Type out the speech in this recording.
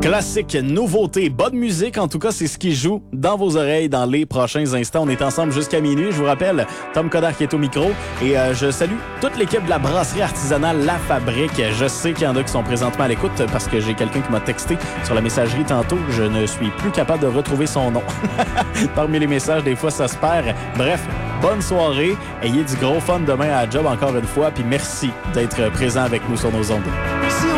Classique, nouveauté, bonne musique, en tout cas, c'est ce qui joue dans vos oreilles dans les prochains instants. On est ensemble jusqu'à minuit. Je vous rappelle, Tom Coderre qui est au micro et je salue toute l'équipe de la brasserie artisanale La Fabrique. Je sais qu'il y en a qui sont présentement à l'écoute parce que j'ai quelqu'un qui m'a texté sur la messagerie tantôt. Je ne suis plus capable de retrouver son nom. Parmi les messages, des fois, ça se perd. Bref, bonne soirée. Ayez du gros fun demain à la job encore une fois. Puis merci d'être présent avec nous sur nos ondes.